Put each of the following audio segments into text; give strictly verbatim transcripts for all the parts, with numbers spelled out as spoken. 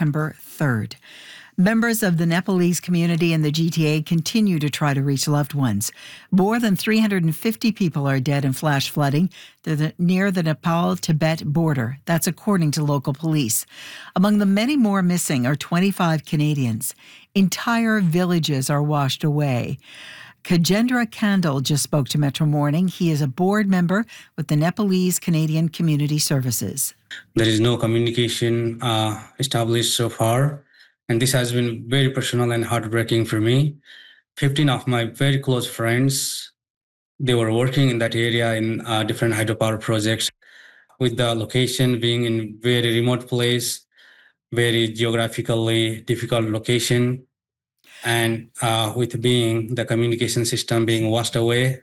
September third. Members of the Nepalese community in the G T A continue to try to reach loved ones. More than three hundred fifty people are dead in flash flooding near the Nepal-Tibet border. That's according to local police. Among the many more missing are twenty-five Canadians. Entire villages are washed away. Kajendra Kandal just spoke to Metro Morning. He is a board member with the Nepalese Canadian Community Services. There is no communication uh, established so far. And this has been very personal and heartbreaking for me. fifteen of my very close friends, they were working in that area in uh, different hydropower projects. With the location being in very remote place, very geographically difficult location, and uh, with being the communication system being washed away.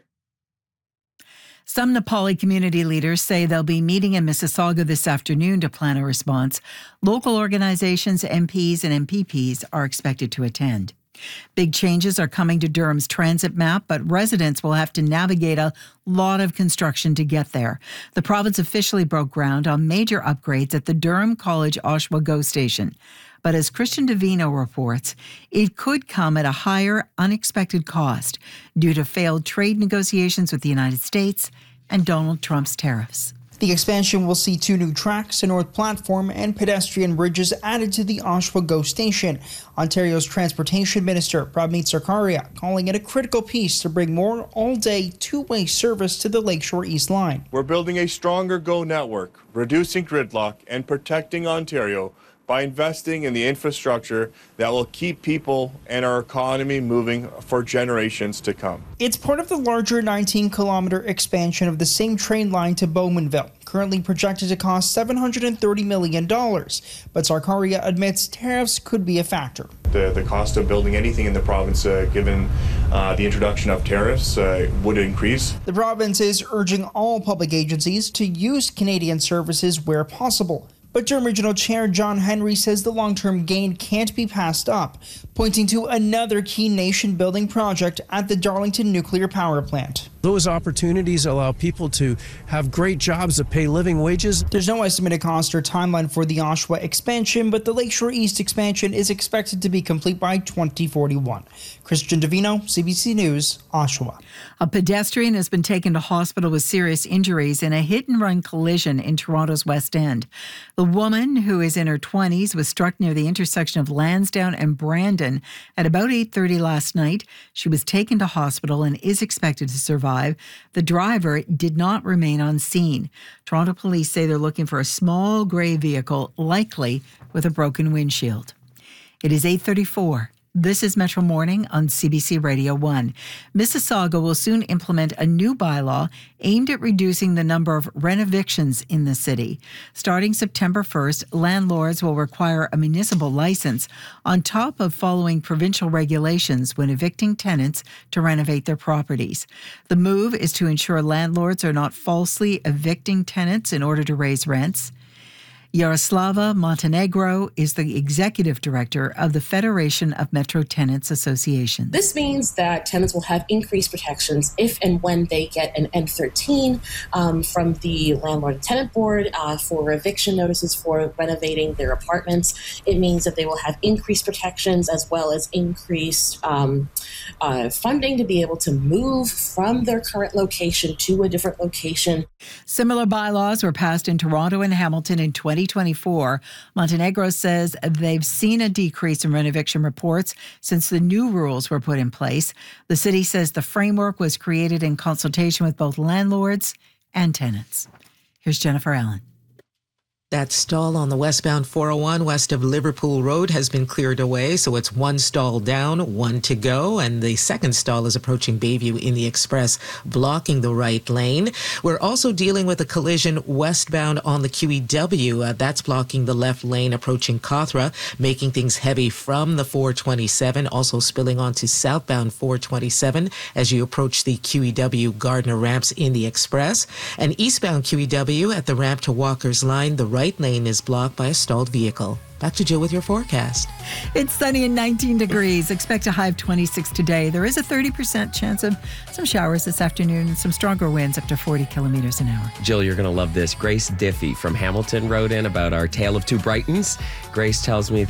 Some Nepali community leaders say they'll be meeting in Mississauga this afternoon to plan a response. Local organizations, M Ps and M P Ps are expected to attend. Big changes are coming to Durham's transit map, but residents will have to navigate a lot of construction to get there. The province officially broke ground on major upgrades at the Durham College Oshawa GO station. But as Christian Davino reports, it could come at a higher, unexpected cost due to failed trade negotiations with the United States and Donald Trump's tariffs. The expansion will see two new tracks, a north platform, and pedestrian bridges added to the Oshawa GO station. Ontario's Transportation Minister, Prabmeet Sarkaria, calling it a critical piece to bring more all-day two-way service to the Lakeshore East Line. We're building a stronger GO network, reducing gridlock, and protecting Ontario by investing in the infrastructure that will keep people and our economy moving for generations to come. It's part of the larger nineteen kilometer expansion of the same train line to Bowmanville, currently projected to cost seven hundred thirty million dollars. But Sarkaria admits tariffs could be a factor. The, the cost of building anything in the province, uh, given uh, the introduction of tariffs, uh, would increase. The province is urging all public agencies to use Canadian services where possible. But Durham Regional Chair John Henry says the long-term gain can't be passed up, pointing to another key nation-building project at the Darlington Nuclear Power Plant. Those opportunities allow people to have great jobs that pay living wages. There's no estimated cost or timeline for the Oshawa expansion, but the Lakeshore East expansion is expected to be complete by twenty forty-one. Christian Davino, C B C News, Oshawa. A pedestrian has been taken to hospital with serious injuries in a hit-and-run collision in Toronto's West End. The woman, who is in her twenties, was struck near the intersection of Lansdowne and Brandon at about eight thirty last night. She was taken to hospital and is expected to survive. The driver did not remain on scene. Toronto police say they're looking for a small grey vehicle, likely with a broken windshield. It is eight thirty-four. This is Metro Morning on C B C Radio one. Mississauga will soon implement a new bylaw aimed at reducing the number of renovictions in the city. Starting September first, landlords will require a municipal license on top of following provincial regulations when evicting tenants to renovate their properties. The move is to ensure landlords are not falsely evicting tenants in order to raise rents. Yaroslava Montenegro is the executive director of the Federation of Metro Tenants Associations. This means that tenants will have increased protections if and when they get an N thirteen um, from the Landlord and Tenant Board uh, for eviction notices for renovating their apartments. It means that they will have increased protections as well as increased um, uh, funding to be able to move from their current location to a different location. Similar bylaws were passed in Toronto and Hamilton in twenty twenty-four. Montenegro says they've seen a decrease in renoviction reports since the new rules were put in place. The city says the framework was created in consultation with both landlords and tenants. Here's Jennifer Allen. That stall on the westbound four oh one west of Liverpool Road has been cleared away, so it's one stall down, one to go, and the second stall is approaching Bayview in the Express, blocking the right lane. We're also dealing with a collision westbound on the Q E W. Uh, that's blocking the left lane approaching Cawthra, making things heavy from the four twenty-seven, also spilling onto southbound four twenty-seven as you approach the Q E W Gardner ramps in the Express. And eastbound Q E W at the ramp to Walker's Line, the right lane is blocked by a stalled vehicle. Back to Jill with your forecast. It's sunny and nineteen degrees. Expect a high of twenty-six today. There is a thirty percent chance of some showers this afternoon and some stronger winds up to forty kilometers an hour. Jill, you're going to love this. Grace Diffie from Hamilton wrote in about our Tale of Two Brightons. Grace tells me